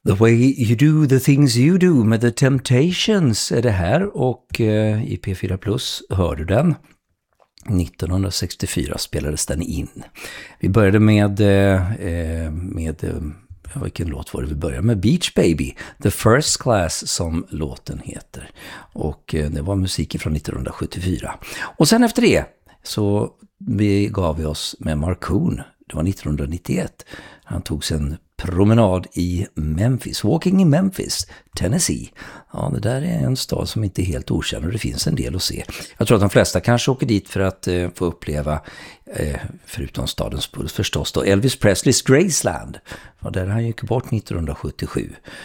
The way you do the things you do med The Temptations är det här, och i P4 Plus hör du den. 1964 spelades den in. Vi började med vilken låt var det vi började med? Beach Baby, The First Class som låten heter. Och det var musiken från 1974. Och sen efter det så gav vi oss med Markoon. Det var 1991. Han tog sig en promenad i Memphis, Walking in Memphis, Tennessee. Ja, det där är en stad som inte är helt okänd och det finns en del att se. Jag tror att de flesta kanske åker dit för att få uppleva, förutom stadens puls förstås då, Elvis Presleys Graceland. Ja, där han gick bort 1977.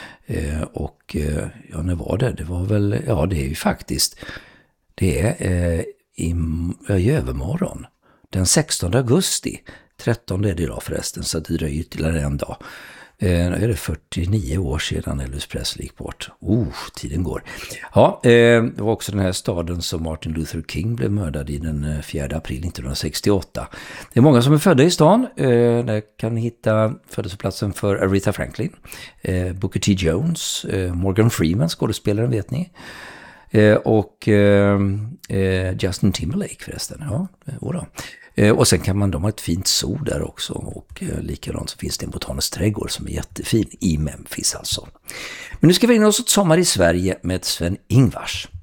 Ja, när var det? Det var väl, ja det är ju faktiskt, det är i övermorgon. Den 16 augusti. 13 är det idag förresten, så det dröjer ytterligare en dag. Är det 49 år sedan Elvis Presley gick bort. Tiden går. Ja, det var också den här staden som Martin Luther King blev mördad i den 4 april 1968. Det är många som är födda i stan. Där kan ni hitta födelseplatsen för Aretha Franklin, Booker T. Jones, Morgan Freeman, skådespelaren vet ni. Och Justin Timberlake förresten. Ja, då. Och sen kan de ha ett fint zoo där också, och likadant så finns det en botanisk trädgård som är jättefin i Memphis alltså. Men nu ska vi in oss ett sommar i Sverige med Sven Ingvars.